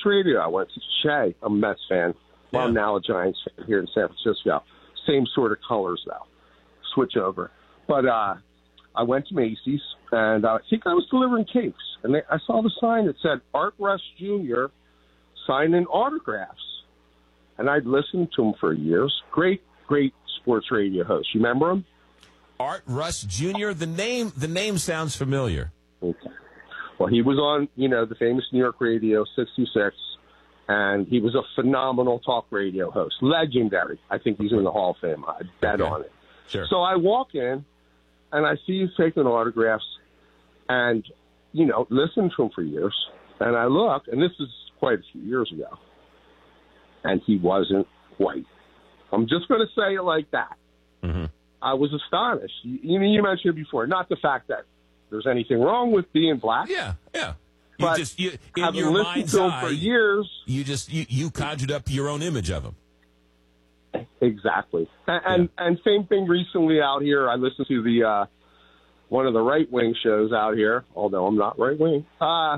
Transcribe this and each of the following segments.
Radio. I went to Shea. I'm a Mets fan. Well, Yeah. I'm now a Giants fan here in San Francisco. Same sort of colors, though. Switch over. But I went to Macy's, and I think I was delivering cakes. And I saw the sign that said Art Rush Jr. signing autographs. And I'd listened to him for years. Great sports radio host. You remember him? Art Rush Jr. The name sounds familiar. Okay. Well, he was on, the famous New York Radio 66, and he was a phenomenal talk radio host. Legendary. I think he's in the Hall of Fame. I bet on it. Sure. So I walk in, and I see he's taking autographs, and, listened to him for years. And I look, and this is quite a few years ago, and he wasn't white. I'm just going to say it like that. Mm-hmm. I was astonished. You mentioned it before. Not the fact that there's anything wrong with being black. Yeah. But In having your listened mind's to him eye, for years. you conjured up your own image of him. Exactly. And same thing recently out here. I listened to the one of the right-wing shows out here, although I'm not right-wing, a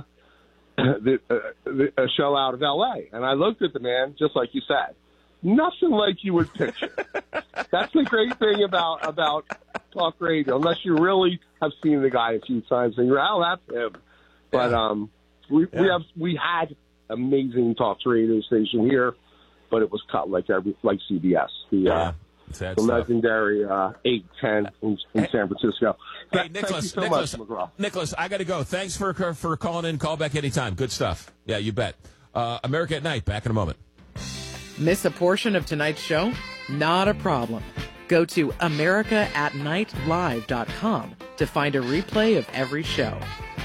show out of L.A. And I looked at the man, just like you said. Nothing like you would picture. That's the great thing about talk radio, unless you really have seen the guy a few times and you're, that's him. But we had amazing talk radio station here, but it was cut like CBS, the legendary 810 in San Francisco. Hey, Nicholas, Thank you so much, McGraw. Nicholas, I got to go. Thanks for calling in. Call back anytime. Good stuff. Yeah, you bet. America at Night. Back in a moment. Miss a portion of tonight's show? Not a problem. Go to AmericaAtNightLive.com to find a replay of every show.